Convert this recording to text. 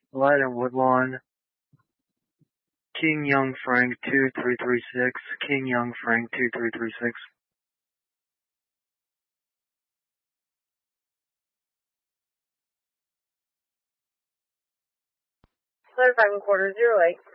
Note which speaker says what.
Speaker 1: Light and Woodlawn, King Young Frank 2336, King Young Frank 2336.
Speaker 2: Clear 5 1/4, 08.